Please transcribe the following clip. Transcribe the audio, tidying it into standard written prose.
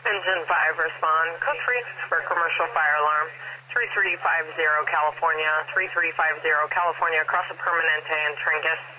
Engine 5, respond. Code 3 for commercial fire alarm. 3350 California, 3350 California, across the Permanente and Trinket.